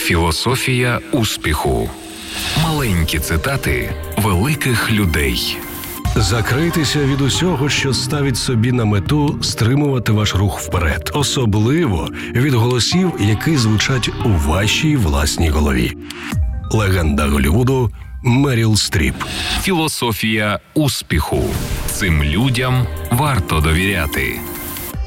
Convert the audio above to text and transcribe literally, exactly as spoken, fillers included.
Філософія успіху. Маленькі цитати великих людей. Закрийтеся від усього, що ставить собі на мету стримувати ваш рух вперед. Особливо від голосів, які звучать у вашій власній голові. Легенда Голлівуду Меріл Стріп. Філософія успіху. Цим людям варто довіряти.